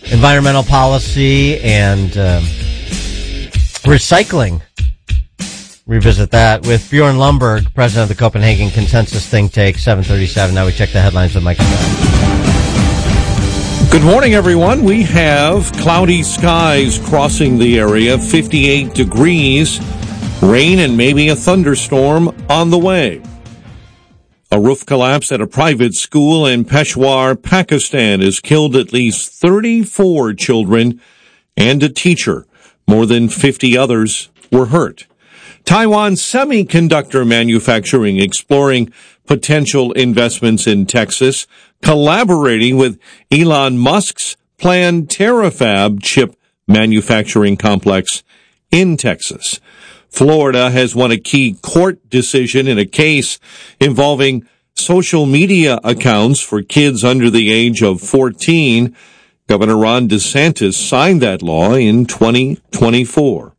environmental policy and recycling. Revisit that with Bjorn Lomborg, president of the Copenhagen Consensus think tank. 7:37. Now we check the headlines with Mike Scott. Good morning, everyone. We have cloudy skies crossing the area, 58 degrees, rain and maybe a thunderstorm on the way. A roof collapse at a private school in Peshawar, Pakistan, has killed at least 34 children and a teacher. More than 50 others were hurt. Taiwan Semiconductor Manufacturing exploring potential investments in Texas, collaborating with Elon Musk's planned Terafab chip manufacturing complex in Texas. Florida has won a key court decision in a case involving social media accounts for kids under the age of 14. Governor Ron DeSantis signed that law in 2024.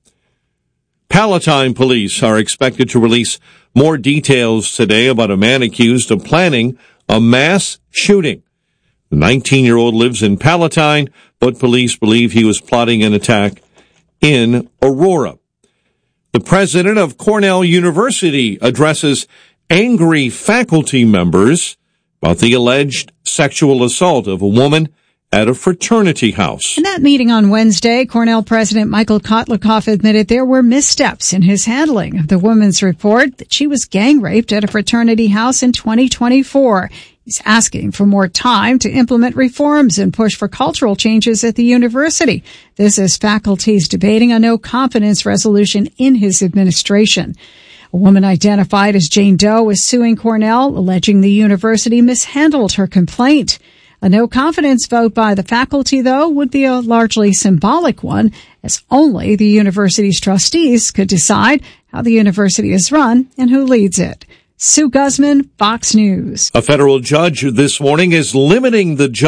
Palatine police are expected to release more details today about a man accused of planning a mass shooting. The 19-year-old lives in Palatine, but police believe he was plotting an attack in Aurora. The president of Cornell University addresses angry faculty members about the alleged sexual assault of a woman at a fraternity house. In that meeting on Wednesday, Cornell President Michael Kotlikoff admitted there were missteps in his handling of the woman's report that she was gang raped at a fraternity house in 2024. He's asking for more time to implement reforms and push for cultural changes at the university. This is faculty's debating a no-confidence resolution in his administration. A woman identified as Jane Doe is suing Cornell, alleging the university mishandled her complaint. A no-confidence vote by the faculty, though, would be a largely symbolic one, as only the university's trustees could decide how the university is run and who leads it. Sue Guzman, Fox News. A federal judge this morning is limiting the